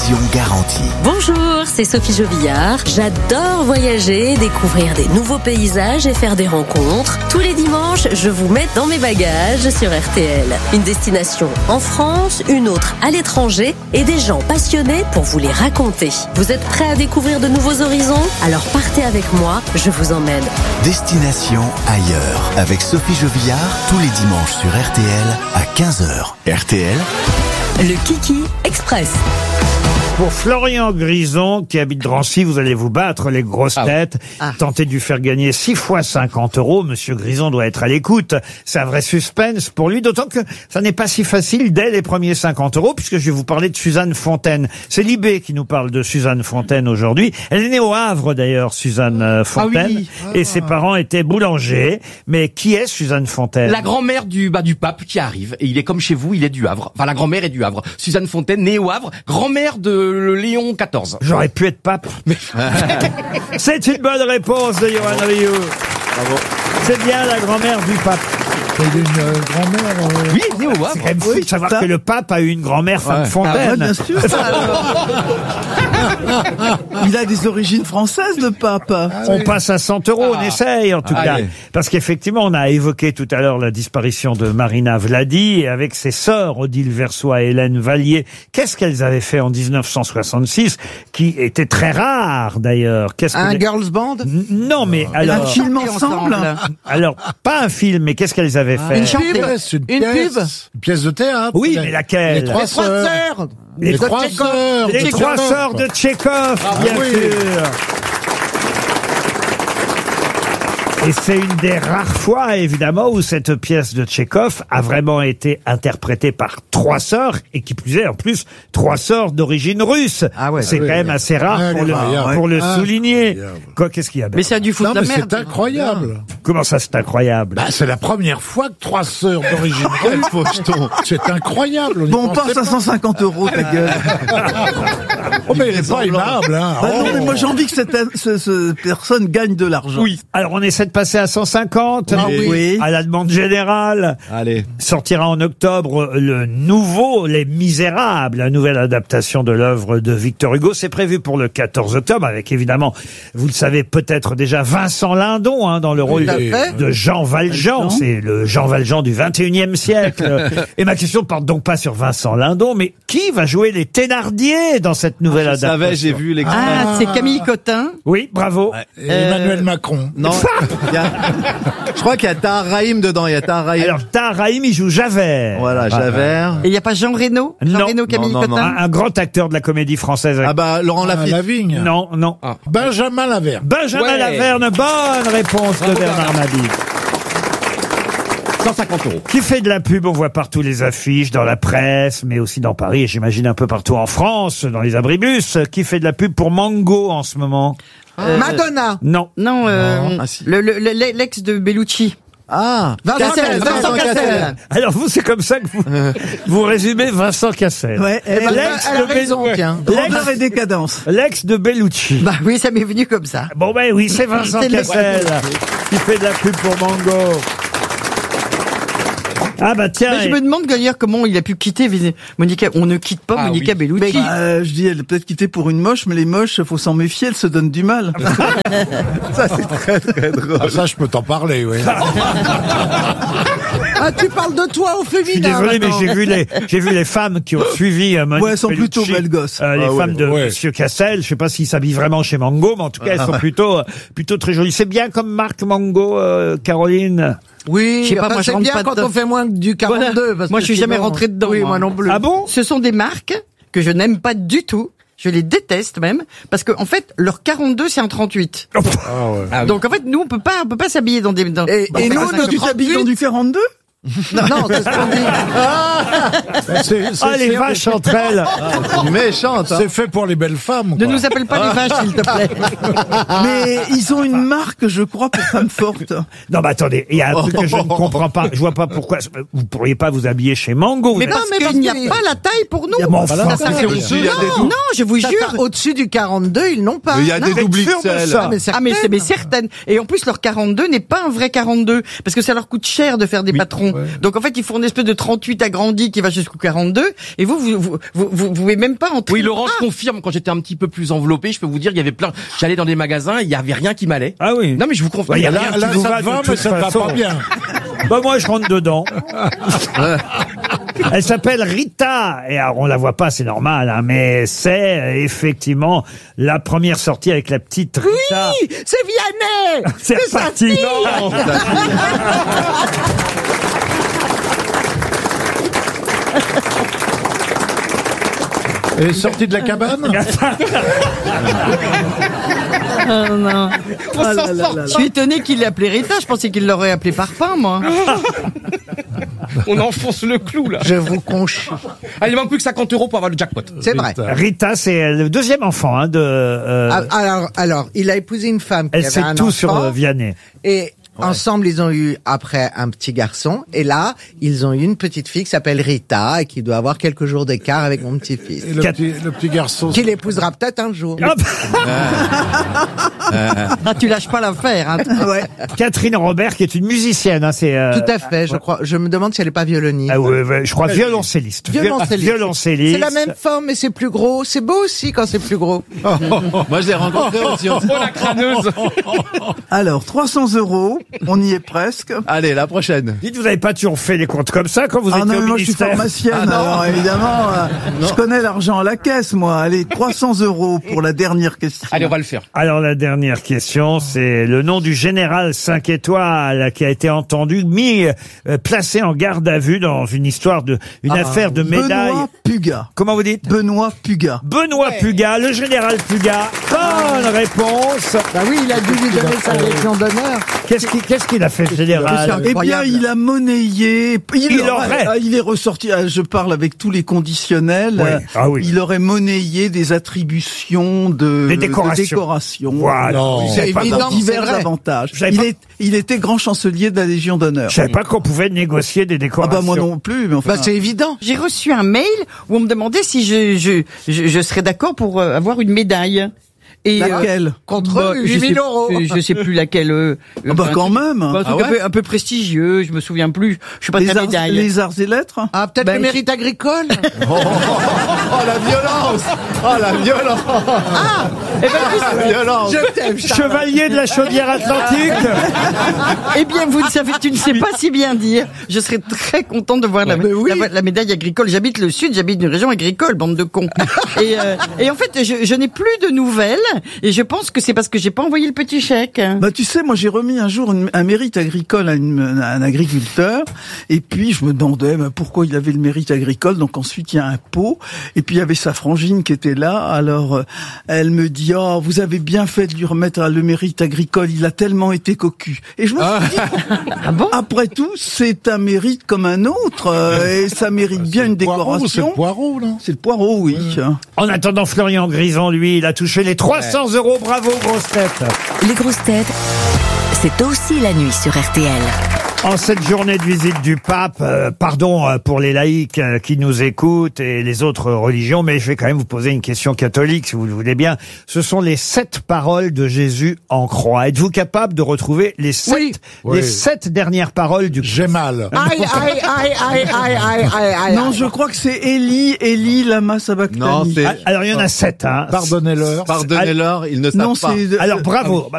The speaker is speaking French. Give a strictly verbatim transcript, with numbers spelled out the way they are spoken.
Vision garantie. Bonjour, c'est Sophie Jovillard. J'adore voyager, découvrir des nouveaux paysages et faire des rencontres. Tous les dimanches, je vous mets dans mes bagages sur R T L. Une destination en France, une autre à l'étranger et des gens passionnés pour vous les raconter. Vous êtes prêts à découvrir de nouveaux horizons? Alors partez avec moi, je vous emmène. Destination ailleurs avec Sophie Jovillard tous les dimanches sur R T L à quinze heures. R T L, le Kiki Express. Pour Florian Grison, qui habite Drancy, vous allez vous battre les grosses Ah. têtes, Ah. tenter de lui faire gagner six fois cinquante euros. Monsieur Grison doit être à l'écoute. C'est un vrai suspense pour lui, d'autant que ça n'est pas si facile dès les premiers cinquante euros, puisque je vais vous parler de Suzanne Fontaine. C'est Libé qui nous parle de Suzanne Fontaine aujourd'hui. Elle est née au Havre d'ailleurs, Suzanne euh, Fontaine, Ah oui. et ses parents étaient boulangers. Mais qui est Suzanne Fontaine? La grand-mère du bah du pape qui arrive et il est comme chez vous, il est du Havre. Enfin la grand-mère est du Havre. Suzanne Fontaine née au Havre, grand-mère de Léon quatorze. J'aurais pu être pape. C'est une bonne réponse de Johan Rioux. Bravo. C'est bien la grand-mère du pape. Il y a une euh, grand-mère. euh, Oui, née au Havre. C'est quand même fou Oui, de savoir ça. que le pape a eu une grand-mère femme Ouais. Fontaine. Ah ouais, bien sûr. Il a des origines françaises, le pape. On passe à cent euros, on Ah. essaye en tout cas. Allez. Parce qu'effectivement, on a évoqué tout à l'heure la disparition de Marina Vladi et avec ses sœurs Odile Versoix et Hélène Vallier. Qu'est-ce qu'elles avaient fait en dix-neuf cent soixante-six, qui était très rare d'ailleurs? Qu'est-ce Un que... girls band? N- Non, mais Un alors, film ensemble. alors, pas un film, mais qu'est-ce qu'elles avaient fait? Une chantée. C'est une, Une pièce, pub. une pièce de théâtre. Oui, Les- mais laquelle? Les trois Les trois sœurs. sœurs. Les Les de trois Tchekhov. sœurs. Les de trois Tchekhov. sœurs de Tchekhov, bien oui. sûr. Et c'est une des rares fois, évidemment, où cette pièce de Tchekhov a vraiment été interprétée par trois sœurs, et qui plus est, en plus, trois sœurs d'origine russe. Ah ouais. C'est Ah oui. quand même assez rare Ah, pour le, incroyable. pour le Ah, souligner. incroyable. Quoi, qu'est-ce qu'il y a? Ben Mais c'est du foot Non, de la mais merde. c'est incroyable. Comment ça, c'est incroyable? Bah, c'est la première fois que trois sœurs d'origine russe. C'est incroyable. On y Bon, on pensait passe à cent cinquante euros, ta gueule. Oh, mais il est pas aimable, hein. Bah non, Oh. mais moi j'ai envie que cette, ce, ce personne gagne de l'argent. Oui. Alors, on essaie de passer à cent cinquante. Ah oui. Oui. À la demande générale. Allez. Sortira en octobre le nouveau Les Misérables, la nouvelle adaptation de l'œuvre de Victor Hugo. C'est prévu pour le quatorze octobre, avec évidemment, vous le savez peut-être déjà, Vincent Lindon hein, dans le rôle à de, fait. de Jean Valjean. Valjean. C'est le Jean Valjean du vingt et unième siècle. Et ma question ne porte donc pas sur Vincent Lindon, mais qui va jouer les Thénardier dans cette nouvelle Je adaptation? savais, j'ai vu les. Ah, c'est Camille Cotin. Oui, bravo. Et Emmanuel Macron. Non, il y a- je crois qu'il y a Tahar Rahim dedans, il y a Tahar Rahim. Alors, Tahar Rahim, il joue Javert. Voilà, Javert. Et il n'y a pas Jean Reno? Jean Non. Reno, Camille Non, non, non. Cotin. Un, un grand acteur de la comédie française. Ah bah, Laurent Ah, Lafitte. Lavigne. Non, non. Benjamin Laverne. Benjamin Ouais. Laverne, bonne réponse de Bravo, Bernard Bernard. Mabille. cent cinquante euros. Qui fait de la pub, on voit partout les affiches, dans la presse, mais aussi dans Paris, et j'imagine un peu partout en France, dans les abribus. Qui fait de la pub pour Mango en ce moment? Euh, Madonna. Non. Non, euh, Ah, si. le, le- le- l'ex de Bellucci. Ah, Vincent Cassel, Cassel. Vincent Cassel. Alors vous, c'est comme ça que vous, vous résumez Vincent Cassel. Ouais, Eh elle ben, L'ex elle a de raison, Bel- tiens. grandeur et décadence. L'ex de Bellucci. Bah oui, ça m'est venu comme ça. Bon ben oui, c'est Vincent C'est le- Cassel qui fait de la pub pour Mango. Ah bah tiens, Mais je et- me demande d'ailleurs comment il a pu quitter Monica. On ne quitte pas Ah Monica oui. Bellucci. Bah, euh, je dis, elle est peut-être quittée pour une moche, mais les moches, faut s'en méfier, elles se donnent du mal. ça c'est très très drôle. Ah, ça, je peux t'en parler, oui. Ah, tu parles de toi au je suis féminin. désolé, mais maintenant. j'ai vu les, j'ai vu les femmes qui ont suivi euh, Monique Ouais, elles sont plutôt Bellucci, belles gosses. euh, les Ah ouais, femmes de ouais. Monsieur Cassel. Je sais pas s'ils s'habillent vraiment chez Mango, mais en tout cas, elles sont plutôt, euh, plutôt très jolies. C'est bien comme marque Mango, euh, Caroline. Oui, Je sais pas, enfin, moi, je c'est rentre bien pas quand dedans. on fait moins que du quarante-deux. Voilà. Parce Moi, que je suis jamais sinon- rentré dedans, Oui, moi. moi non plus. Ah bon? Ce sont des marques que je n'aime pas du tout. Je les déteste même parce que en fait leur quarante-deux c'est un trente-huit. Ah, ouais. Ah oui. Donc en fait nous on peut pas on peut pas s'habiller dans des dans, Et- dans et des nous, magasins nous, comme Tu ça. t'habilles dans du quarante-deux? Non, c'est ce qu'on dit. Ben, c'est- c'est- Ah, les c'est- vaches entre elles. C'est méchante, hein. C'est fait pour les belles femmes. Ne quoi. nous appelle pas les vaches s'il te plaît. Mais ils ont une marque, je crois, pour femmes fortes. Non, mais attendez, il y a un truc que je ne comprends pas. Je vois pas pourquoi vous pourriez pas vous habiller chez Mango. Vous Mais êtes- parce mais parce qu'il n'y a que- pas la taille pour nous. Il y a- bon, Ça enfin, s'arrête c'est dessus. il y a des Non, dou- non, je vous Ça, jure. t'as- Au-dessus du quarante-deux, ils n'ont pas. Mais il y a Non, des Vous êtes doubles sûr de X L. ça? mais Ah mais c'est mais certaines. Et en plus leur quarante-deux n'est pas un vrai quarante-deux parce que ça leur coûte cher de faire des patrons. Ouais. Donc en fait, ils font une espèce de trente-huit agrandi qui va jusqu'au quarante-deux. Et vous, vous, vous, vous, vous pouvez même pas entrer. Oui, Laurent, je confirme, quand j'étais un petit peu plus enveloppé, je peux vous dire, il y avait plein, j'allais dans des magasins, il y avait rien qui m'allait. Ah oui. Non, mais je vous confirme. Ouais, il y a là, rien Là, qui vous ça va te de va, toute mais ça te va façon. pas bien. Bah moi je rentre dedans. Elle s'appelle Rita et alors, on la voit pas, c'est normal, hein, mais c'est euh, effectivement la première sortie avec la petite Rita. Oui, c'est Vianney. C'est sa reparti. fille. Non. Elle est sortie de la cabane. Ah, non. Je suis étonné qu'il l'ait appelé Rita. Je pensais qu'il l'aurait appelé Parpaing, moi. On enfonce le clou, là. Je vous conchie. Ah, il manque plus que cinquante euros pour avoir le jackpot. C'est vrai. Rita, c'est le deuxième enfant hein, de. euh, Ah, Alors, alors, il a épousé une femme qui elle avait sait un tout enfant, sur euh, Vianney. et ensemble, ils ont eu après un petit garçon. Et là, ils ont eu une petite fille qui s'appelle Rita et qui doit avoir quelques jours d'écart avec mon petit-fils. Et le petit, le petit garçon. Qui l'épousera peut-être un jour. Hop. Ah, tu lâches pas l'affaire, hein. Ouais, Catherine Robert, qui est une musicienne. Hein, c'est. euh, tout à fait. Je crois. Je me demande si elle est pas violoniste. Ah ouais, ouais, je crois violoncelliste. Violoncelliste. Violoncelliste. C'est la même forme, mais c'est plus gros. C'est beau aussi quand c'est plus gros. Moi, je l'ai rencontré aussi. Oh, la crâneuse. Alors, trois cents euros, on y est presque. Allez, la prochaine. Dites, vous n'avez pas toujours fait les comptes comme ça quand vous Ah étiez non, au mais moi je suis ministère? pharmacienne, alors évidemment, euh, je connais l'argent à la caisse, moi. Allez, trois cents euros pour la dernière question. Allez, on va le faire. Alors la dernière question, c'est le nom du général cinq étoiles qui a été entendu, mis, euh, placé en garde à vue dans une histoire de, une Ah, affaire de médaille. Benoît Pugat. Comment vous dites? Benoît Pugat. Benoît Pugat, le général Pugat. Bonne réponse. Bah oui, il a dû lui donner sa légion d'honneur. Qu'est-ce qu'il, qu'est-ce qu'il a fait, le général? Eh bien, Incroyable. il a monnayé. Il, Il aurait- aurait. ah, il est ressorti. ah, Je parle avec tous les conditionnels. Oui. euh, Ah oui. Il aurait monnayé des attributions de, Des décorations. de décoration. Voilà. Non. Je savais pas évident. qu'on- Non, c'est Divers vrai. avantages. Je savais Il, pas- est, il était grand chancelier de la Légion d'honneur. Je savais pas qu'on pouvait négocier des Ah décorations. bah moi non plus, mais enfin. Bah c'est évident. J'ai reçu un mail où on me demandait si je, je, je, je serais d'accord pour euh, avoir une médaille. Et, Laquelle euh, Contre bah, huit je sais mille euros. plus- Je sais plus laquelle. Euh, Ah bah un quand truc- même. bah, un truc Ah un, ouais peu, un peu prestigieux, je me souviens plus. Je suis pas Les très arts, médaille. les arts et lettres. Ah, peut-être Bah, le je- mérite agricole. Oh, la violence. Oh, la violence. Ah, eh ben, La violence. Je t'aime, Charles. Chevalier de la chaudière atlantique. eh bien, vous ne savez, tu ne sais pas si bien dire. Je serais très contente de voir la, mais oui. la, la médaille agricole. J'habite le sud, j'habite une région agricole, bande de cons. et, euh, et en fait, je, je n'ai plus de nouvelles. Et je pense que c'est parce que j'ai pas envoyé le petit chèque. Bah tu sais, moi j'ai remis un jour une- un mérite agricole à, une- à un agriculteur, et puis je me demandais bah, pourquoi il avait le mérite agricole. Donc ensuite il y a un pot, et puis il y avait sa frangine qui était là. Alors euh, elle me dit oh vous avez bien fait de lui remettre le mérite agricole, il a tellement été cocu. Et je me suis dit Ah bon? après tout c'est un mérite comme un autre, euh, et ça mérite bien une Poireau, c'est décoration. le poireau, là. C'est le poireau, oui. En attendant, Florian Grison, lui, il a touché les trois cents euros. Bravo, grosse tête. Les grosses têtes, c'est aussi la nuit sur R T L. En cette journée de visite du pape, euh, pardon euh, pour les laïcs euh, qui nous écoutent et les autres religions, mais je vais quand même vous poser une question catholique, si vous le voulez bien. Ce sont les sept paroles de Jésus en croix. Êtes-vous capable de retrouver les sept, Oui. les Oui. sept dernières paroles du J'ai mal. Aïe, aïe, aïe, aïe, aïe, aïe, aïe, aïe. Non, je crois que c'est Élie, Élie, lama sabachthani. Non, c'est. Ah, alors il y en a sept. Hein. Pardonnez-leur. Pardonnez-leur, ils ne savent Non, pas. c'est. Alors bravo.